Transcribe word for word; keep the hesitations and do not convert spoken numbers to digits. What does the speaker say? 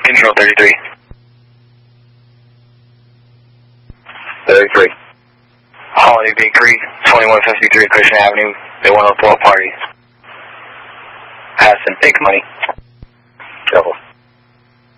Control thirty-three. thirty-three. Holiday Big Creek, twenty-one fifty-three Cushing Avenue. They want to throw a party. Pass and take money. Double.